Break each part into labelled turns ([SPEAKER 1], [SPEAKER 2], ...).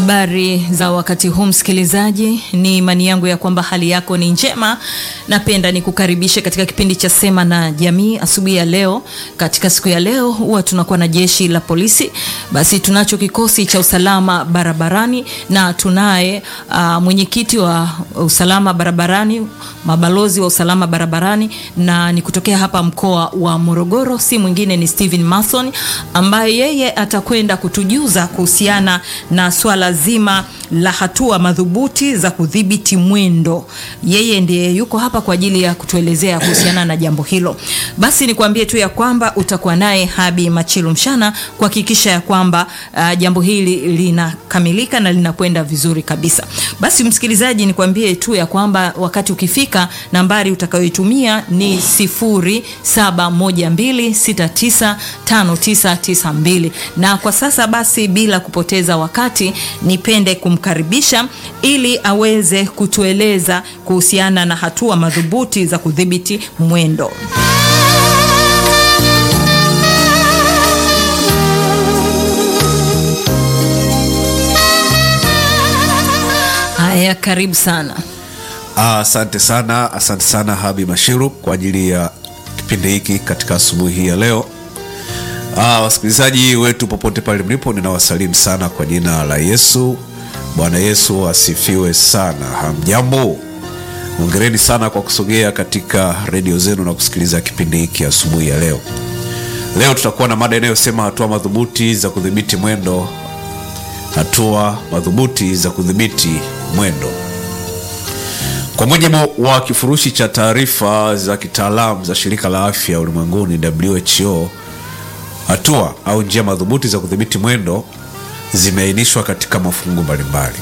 [SPEAKER 1] Habari za wakati huu msikilizaji, ni imani yangu ya kwamba hali yako ni njema. Napenda nikukaribishe katika kipindi cha Sema na Jamii asubuhi ya leo. Katika siku ya leo huwa tunakuwa na jeshi la polisi, basi tunacho kikosi cha usalama barabarani na tunaye mwenyekiti wa usalama barabarani, mabalozi wa usalama barabarani, na ni kutokea hapa mkoa wa Morogoro, si mwingine ni Steven Mason, ambaye yeye atakwenda kutujuza kuhusiana na swala zima la hatua madhubuti za kudhibiti mwendo. Yeye ndiye yuko hapa kwa ajili ya kutuelezea kuhusiana na jambo hilo. Basi nikwambie tu ya kwamba utakuwa naye Habi Machilu Mshana kuhakikisha ya kwamba jambo hili linakamilika na linakwenda vizuri kabisa. Basi msikilizaji, nikwambie tu ya kwamba wakati ukifika, nambari utakayoitumia ni 0712695992. Na kwa sasa basi bila kupoteza wakati, nipende kumkaribisha ili aweze kutueleza kuhusiana na hatua madhubuti za kudhibiti mwendo. Haya, karibu sana.
[SPEAKER 2] Asante sana Habi Mashiru kwa ajili ya kipindi hiki katika asubuhi ya leo. Wasikilizaji wetu popote pale mlipo, ninawasalimu sana kwa jina la Yesu. Bwana Yesu asifiwe sana. Hamjambo? Hongereni sana kwa kusogea katika redio zenu na kusikiliza kipindi hiki asubuhi ya leo. Leo tutakuwa na mada inayosema hatua madhubuti za kudhibiti mwendo. Hatua madhubuti za kudhibiti mwendo. Kwa mujibu wa kifurushi cha taarifa za kitaalamu za Shirika la Afya Ulimwenguni WHO, hatua au njia madhubuti za kudhibiti mwendo zimeainishwa katika mafungu mbalimbali.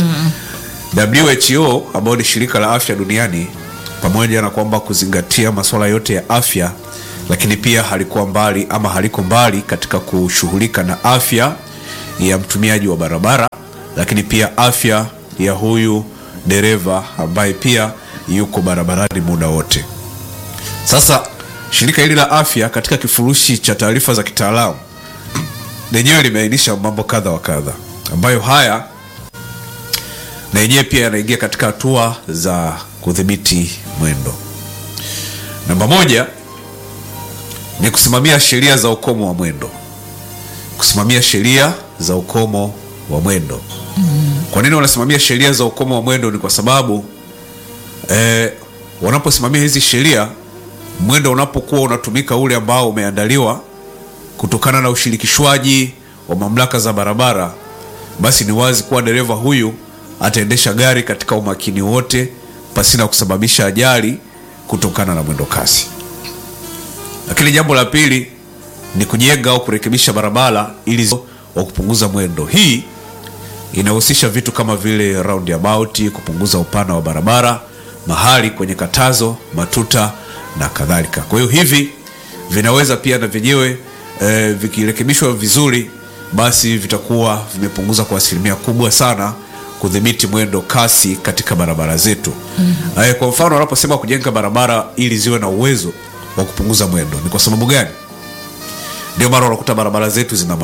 [SPEAKER 2] WHO ambao ni Shirika la Afya Duniani, pamoja na kwamba kuzingatia masuala yote ya afya, lakini pia haliko mbali katika kushughulika na afya ya mtumiaji wa barabara, lakini pia afya ya huyu dereva ambaye pia yuko barabarani muda wote. Sasa shirika hili la afya katika kifurushi cha taarifa za kitaalamu lenyewe limeainisha mambo kadha wa kadha, ambayo haya na yenyewe pia yanaingia katika hatua za kudhibiti mwendo. Namba 1 ni kusimamia sheria za ukomo wa mwendo. Kusimamia sheria za ukomo wa mwendo. Kwa nini wanasimamia sheria za ukomo wa mwendo? Ni kwa sababu wanaposimamia hizi sheria, mwendo unapokuwa unatumika ule ambao umeandaliwa kutokana na ushirikishwaji wa mamlaka za barabara, basi ni wazi kuwa dereva huyu ataendesha gari katika umakini wote pasina kusababisha ajali kutokana na mwendo kasi. Lakini jambo la pili ni kujenga au kurekebisha barabara ili wa kupunguza mwendo. Hii inahusisha vitu kama vile roundabout, kupunguza upana wa barabara, mahali kwenye katazo, matuta na kadhalika. Kwa hiyo hivi vinaweza pia na vyenyewe vikirekebishwa vizuri, basi vitakuwa vimepunguza kwa asilimia kubwa sana kudhibiti mwendo kasi katika barabara zetu. Kwa mfano, wanaposema kujenga barabara ili ziwe na uwezo wa kupunguza mwendo, ni kwa sababu gani? Ndio maana unakuta barabara zetu zina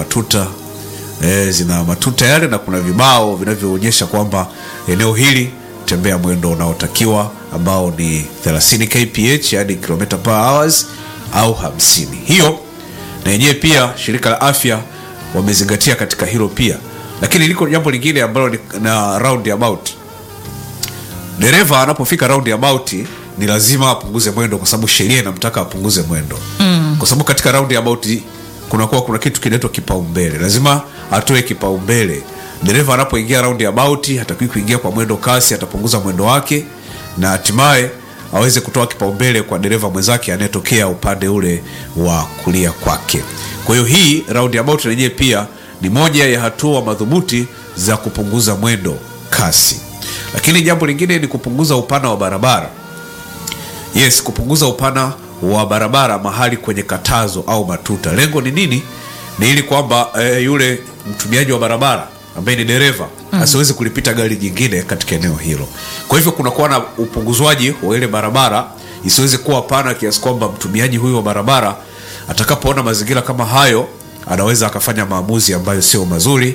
[SPEAKER 2] matuta yale, na kuna vibao vinavyoonyesha kwamba eneo hili tembea mwendo unaotakiwa ambao ni 30 kph, yani km/h au 50. Hiyo na yenyewe pia shirika la afya wamezingatia katika hilo pia. Lakini liko jambo lingine ambalo ni na roundabout. Dereva anapofika roundabout ni lazima apunguze mwendo, kwa sababu sheria inamtaka apunguze mwendo. Kwa sababu katika roundabout kuna kitu kinaitwa kipaumbele. Lazima atoe kipaumbele. Dereva anapoingia roundabout hatakiwi kuingia kwa mwendo kasi, atapunguza mwendo wake na hatimaye aweze kutoa kipaumbele kwa dereva mwenzake anayetokea upande ule wa kulia kwake. Kwa hiyo hii roundabout yenyewe pia ni moja ya hatua madhubuti za kupunguza mwendo kasi. Lakini jambo lingine ni kupunguza upana wa barabara. Yes, kupunguza upana wa barabara mahali kwenye katazo au matuta. Lengo ni nini? Ni ili kwamba yule mtumiaji wa barabara ambaye ni dereva asiweze kulipita gari jingine katika eneo hilo. Kwa hivyo kunakuwa na upunguzwaji wa ile barabara isiweze kuwa pana kiasi kwamba mtumiaji huyu wa barabara atakapoona mazingira kama hayo anaweza akafanya maamuzi ambayo sio mazuri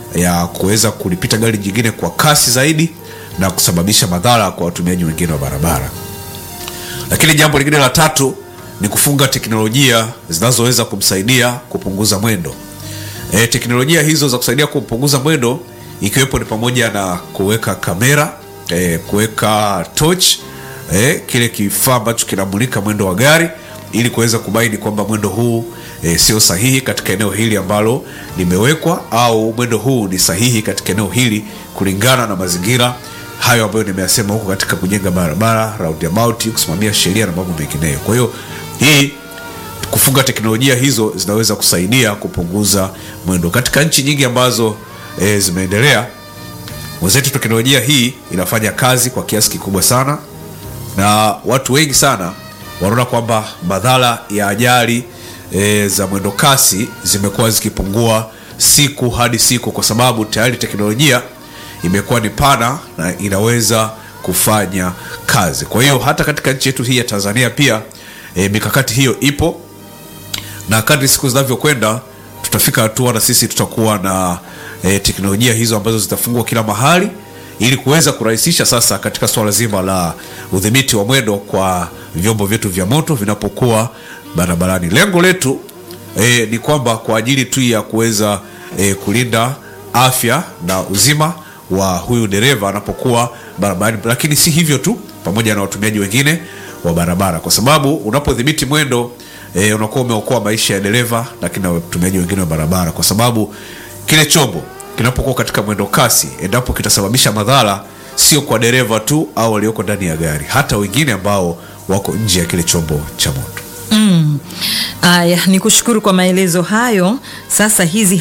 [SPEAKER 2] ya kuweza kulipita gari jingine kwa kasi zaidi na kusababisha madhara kwa watumiaji wengine wa barabara. Lakini jambo lingine la tatu ni kufunga teknolojia zinazoweza kumsaidia kupunguza mwendo. Teknolojia hizo za kusaidia kupunguza mwendo ikiwepo ni pamoja na kuweka kamera, kuweka torch, kile kifaa ambacho kinamulika mwendo wa gari ili kuweza kubaini kwamba mwendo huu sio sahihi katika eneo hili ambalo limewekwa, au mwendo huu ni sahihi katika eneo hili kulingana na mazingira hayo ambayo nimeyasema huko katika kujenga barabara, roundabout, kusimamia sheria na mambo mengineyo. Kwa hiyo hii kufunga teknolojia hizo zinaweza kusaidia kupunguza mwendo. Katika nchi nyingi ambazo zimeendelea, wenzetu teknolojia hii inafanya kazi kwa kiasi kikubwa sana, na watu wengi sana wanaona kwamba madhara ya ajali za mwendo kasi zimekuwa zikipungua siku hadi siku, kwa sababu tayari teknolojia imekuwa ni pana na inaweza kufanya kazi. Kwa hiyo hata katika nchi yetu hii ya Tanzania pia mikakati hiyo ipo, na kadri siku zinavyokwenda tutafika hatua na sisi tutakuwa na teknolojia hizo ambazo zitafungwa kila mahali ili kuweza kurahisisha sasa katika swala zima la udhibiti wa mwendo kwa vyombo vyetu vya moto vinapokuwa barabarani. Lengo letu ni kwamba kwa ajili tu ya kuweza kulinda afya na uzima wa huyu dereva anapokuwa barabarani, lakini si hivyo tu, pamoja na watumiaji wengine wa barabara, kwa sababu unapodhibiti mwendo unakuwa umeokoa maisha ya dereva lakini na watumiaji wengine wa barabara, kwa sababu kile chombo kinapokuwa katika mwendo kasi, endapo kitasababisha madhara sio kwa dereva tu au walioko ndani ya gari, hata wengine ambao wako nje ya kile chombo cha moto.
[SPEAKER 1] Nikushukuru kwa maelezo hayo. Sasa hizi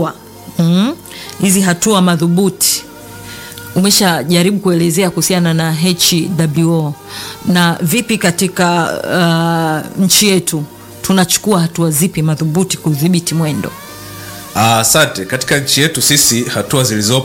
[SPEAKER 1] hatua madhubuti umeshajaribu kuelezea kuhusiana na HWO, na vipi katika nchi yetu tunachukua hatua zipi madhubuti kudhibiti mwendo?
[SPEAKER 2] Asante. Katika nchi yetu sisi hatua zilizopo